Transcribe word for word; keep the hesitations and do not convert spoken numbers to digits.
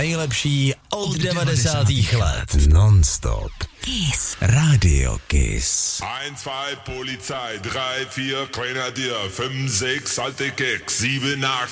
nejlepší od devadesátých let. Non-stop. Kiss. Radio Kiss. eins, zwei, Polizei, drei, vier, Grenadier, fünf, sechs, alte Keks, sieben, acht,